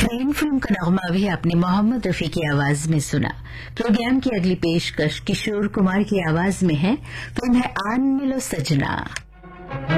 Train film का नगमा भी आपने मोहम्मद रफी की आवाज में सुना। प्रोग्राम की अगली पेशकश किशोर कुमार की आवाज में है। फिल्म है आन मिलो सजना।